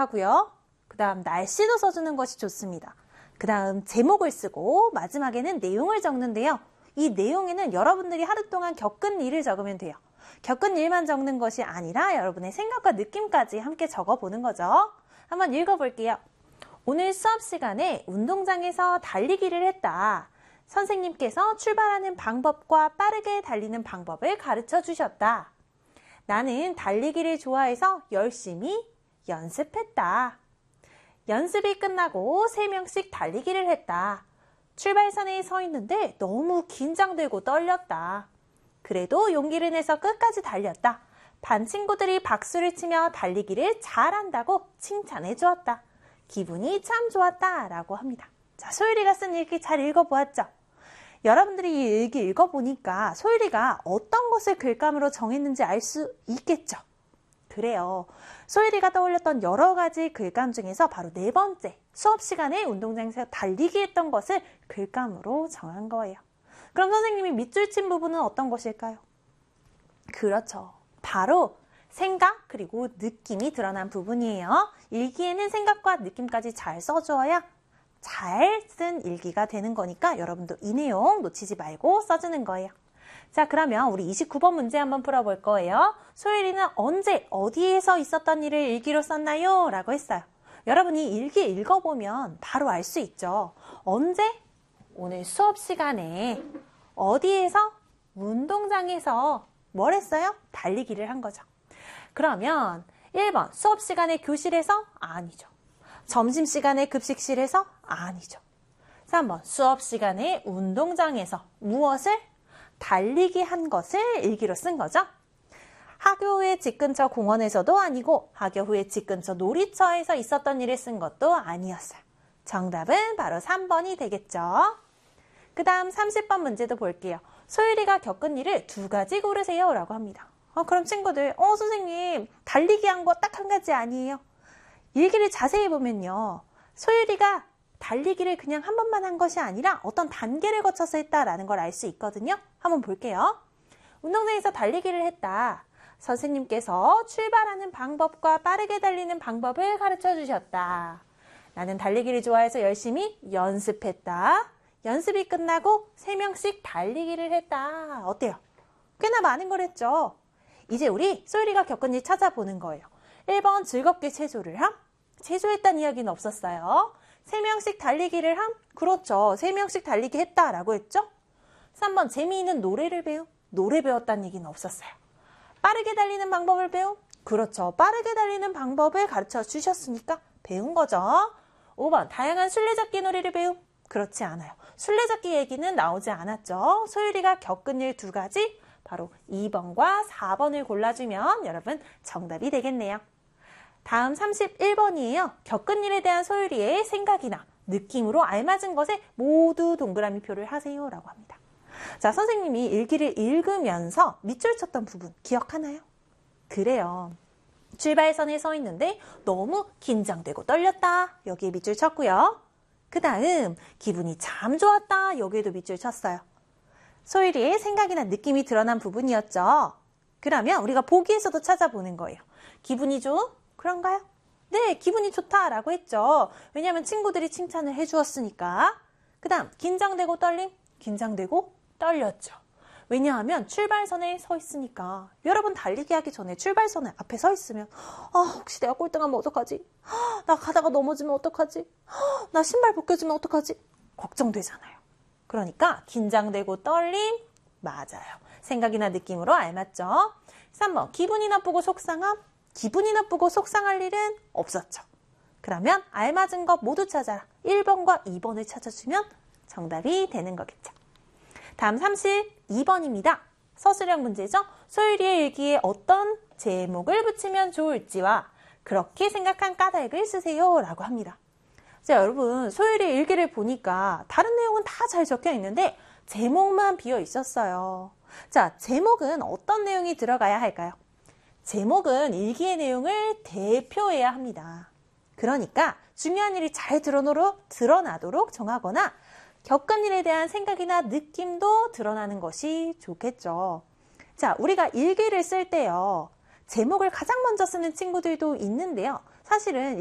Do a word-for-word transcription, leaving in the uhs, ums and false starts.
하고요. 그 다음 날씨도 써주는 것이 좋습니다. 그 다음 제목을 쓰고 마지막에는 내용을 적는데요. 이 내용에는 여러분들이 하루 동안 겪은 일을 적으면 돼요. 겪은 일만 적는 것이 아니라 여러분의 생각과 느낌까지 함께 적어보는 거죠. 한번 읽어볼게요. 오늘 수업 시간에 운동장에서 달리기를 했다. 선생님께서 출발하는 방법과 빠르게 달리는 방법을 가르쳐 주셨다. 나는 달리기를 좋아해서 열심히 연습했다. 연습이 끝나고 세 명씩 달리기를 했다. 출발선에 서 있는데 너무 긴장되고 떨렸다. 그래도 용기를 내서 끝까지 달렸다. 반 친구들이 박수를 치며 달리기를 잘한다고 칭찬해 주었다. 기분이 참 좋았다 라고 합니다. 자, 소율이가 쓴 일기 잘 읽어보았죠? 여러분들이 이 일기 읽어보니까 소율이가 어떤 것을 글감으로 정했는지 알 수 있겠죠? 그래요. 소율이가 떠올렸던 여러 가지 글감 중에서 바로 네 번째, 수업 시간에 운동장에서 달리기 했던 것을 글감으로 정한 거예요. 그럼 선생님이 밑줄 친 부분은 어떤 것일까요? 그렇죠. 바로 생각 그리고 느낌이 드러난 부분이에요. 일기에는 생각과 느낌까지 잘 써줘야 잘 쓴 일기가 되는 거니까 여러분도 이 내용 놓치지 말고 써주는 거예요. 자, 그러면 우리 이십구 번 문제 한번 풀어볼 거예요. 소율이는 언제 어디에서 있었던 일을 일기로 썼나요? 라고 했어요. 여러분이 일기 읽어보면 바로 알 수 있죠. 언제? 오늘 수업 시간에 어디에서? 운동장에서 뭘 했어요? 달리기를 한 거죠. 그러면 일 번 수업 시간에 교실에서? 아니죠. 점심시간에 급식실에서? 아니죠. 삼 번 수업 시간에 운동장에서 무엇을? 달리기 한 것을 일기로 쓴 거죠. 학교의 집 근처 공원에서도 아니고 학교 후에 집 근처 놀이터에서 있었던 일을 쓴 것도 아니었어요. 정답은 바로 삼 번이 되겠죠. 그 다음 삼십 번 문제도 볼게요. 소율이가 겪은 일을 두 가지 고르세요 라고 합니다. 어, 그럼 친구들, 어 선생님 달리기 한 거 딱 한 가지 아니에요? 일기를 자세히 보면요. 소율이가 달리기를 그냥 한 번만 한 것이 아니라 어떤 단계를 거쳐서 했다라는 걸 알 수 있거든요. 한번 볼게요. 운동장에서 달리기를 했다. 선생님께서 출발하는 방법과 빠르게 달리는 방법을 가르쳐 주셨다. 나는 달리기를 좋아해서 열심히 연습했다. 연습이 끝나고 세 명씩 달리기를 했다. 어때요? 꽤나 많은 걸 했죠. 이제 우리 소율이가 겪은 일 찾아보는 거예요. 일 번 즐겁게 체조를 함? 체조했다는 이야기는 없었어요. 세 명씩 달리기를 함? 그렇죠. 세 명씩 달리기 했다라고 했죠. 삼 번 재미있는 노래를 배움? 노래 배웠다는 얘기는 없었어요. 빠르게 달리는 방법을 배움? 그렇죠. 빠르게 달리는 방법을 가르쳐 주셨으니까 배운 거죠. 오 번 다양한 술래잡기 놀이를 배움? 그렇지 않아요. 술래잡기 얘기는 나오지 않았죠. 소율이가 겪은 일 두 가지, 바로 이 번과 사 번을 골라주면 여러분 정답이 되겠네요. 다음 삼십일 번이에요. 겪은 일에 대한 소율이의 생각이나 느낌으로 알맞은 것에 모두 동그라미 표를 하세요 라고 합니다. 자, 선생님이 일기를 읽으면서 밑줄 쳤던 부분 기억하나요? 그래요. 출발선에 서 있는데 너무 긴장되고 떨렸다. 여기에 밑줄 쳤고요. 그 다음 기분이 참 좋았다. 여기에도 밑줄 쳤어요. 소율이의 생각이나 느낌이 드러난 부분이었죠. 그러면 우리가 보기에서도 찾아보는 거예요. 기분이 좋은? 그런가요? 네, 기분이 좋다라고 했죠. 왜냐하면 친구들이 칭찬을 해주었으니까. 그 다음 긴장되고 떨림? 긴장되고 떨렸죠. 왜냐하면 출발선에 서 있으니까. 여러분 달리기 하기 전에 출발선 앞에 서 있으면 아, 혹시 내가 꼴등하면 어떡하지? 나 가다가 넘어지면 어떡하지? 나 신발 벗겨지면 어떡하지? 걱정되잖아요. 그러니까 긴장되고 떨림? 맞아요. 생각이나 느낌으로 알맞죠. 삼 번 기분이 나쁘고 속상함? 기분이 나쁘고 속상할 일은 없었죠. 그러면 알맞은 것 모두 찾아라. 일 번과 이 번을 찾아주면 정답이 되는 거겠죠. 다음 삼십이 번입니다. 서술형 문제죠. 소율이의 일기에 어떤 제목을 붙이면 좋을지와 그렇게 생각한 까닭을 쓰세요 라고 합니다. 자, 여러분 소율이의 일기를 보니까 다른 내용은 다 잘 적혀 있는데 제목만 비어 있었어요. 자, 제목은 어떤 내용이 들어가야 할까요? 제목은 일기의 내용을 대표해야 합니다. 그러니까 중요한 일이 잘 드러나도록, 드러나도록 정하거나 겪은 일에 대한 생각이나 느낌도 드러나는 것이 좋겠죠. 자, 우리가 일기를 쓸 때요. 제목을 가장 먼저 쓰는 친구들도 있는데요. 사실은